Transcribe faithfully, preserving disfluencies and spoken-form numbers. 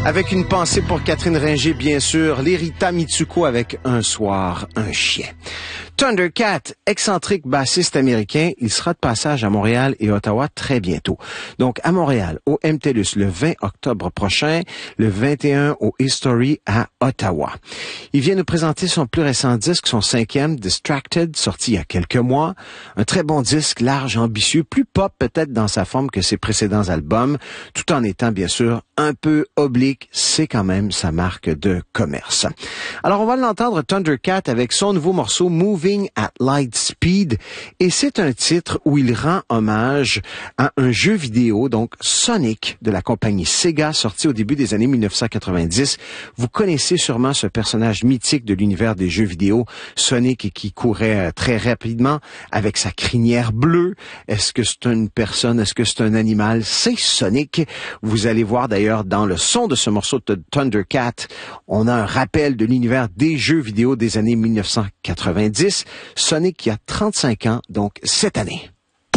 Avec une pensée pour Catherine Ringer, bien sûr, l'Erita Mitsuko avec Un soir, un chien. Thundercat, excentrique bassiste américain, il sera de passage à Montréal et Ottawa très bientôt. Donc à Montréal, au M T L U S, le vingt octobre prochain, le vingt et un au History à Ottawa. Il vient nous présenter son plus récent disque, son cinquième, Distracted, sorti il y a quelques mois. Un très bon disque, large, ambitieux, plus pop peut-être dans sa forme que ses précédents albums, tout en étant bien sûr un peu oblique, c'est quand même sa marque de commerce. Alors on va l'entendre Thundercat avec son nouveau morceau Moving at Light Speed, et c'est un titre où il rend hommage à un jeu vidéo, donc Sonic de la compagnie Sega, sorti au début des années mille neuf cent quatre-vingt-dix. Vous connaissez sûrement ce personnage mythique de l'univers des jeux vidéo, Sonic, qui courait très rapidement avec sa crinière bleue. Est-ce que c'est une personne? Est-ce que c'est un animal? C'est Sonic. Vous allez voir d'ailleurs dans le son de ce morceau de Thundercat, on a un rappel de l'univers des jeux vidéo des années mille neuf cent quatre-vingt-dix. Sonic qui a trente-cinq ans, donc cette année.